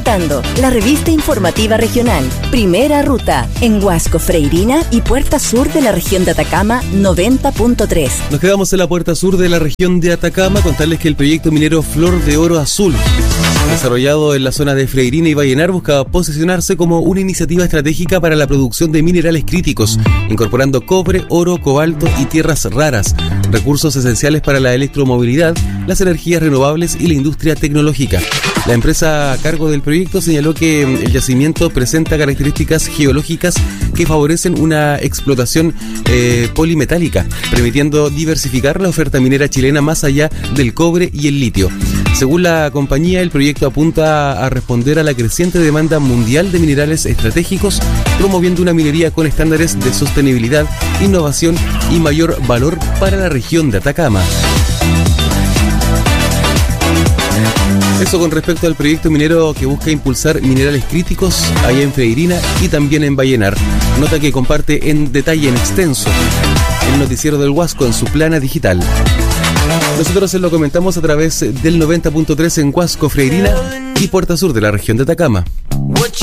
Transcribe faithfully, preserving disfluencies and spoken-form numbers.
presentando la revista informativa regional Primera Ruta en Huasco, Freirina y Puerta Sur de la región de Atacama noventa punto tres. Nos quedamos en la Puerta Sur de la región de Atacama. Contarles que el proyecto minero Flor de Oro Azul, desarrollado en la zona de Freirina y Vallenar, buscaba posicionarse como una iniciativa estratégica para la producción de minerales críticos, incorporando cobre, oro, cobalto y tierras raras, recursos esenciales para la electromovilidad, las energías renovables y la industria tecnológica. La empresa a cargo del proyecto señaló que el yacimiento presenta características geológicas que favorecen una explotación eh, polimetálica, permitiendo diversificar la oferta minera chilena más allá del cobre y el litio. Según la compañía, el proyecto apunta a responder a la creciente demanda mundial de minerales estratégicos, promoviendo una minería con estándares de sostenibilidad, innovación y mayor valor para la región de Atacama. Eso con respecto al proyecto minero que busca impulsar minerales críticos allá en Freirina y también en Vallenar. Nota que comparte en detalle, en extenso, el noticiero del Huasco en su plana digital. Nosotros se lo comentamos a través del noventa punto tres en Huasco, Freirina y Puerta Sur de la región de Atacama.